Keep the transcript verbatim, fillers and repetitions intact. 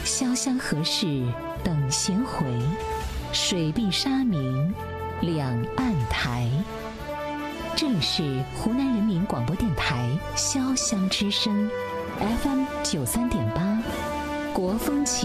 潇湘何事等闲回，水碧沙明两岸台。这里是湖南人民广播电台潇湘之声 F M 九三点八，国风起。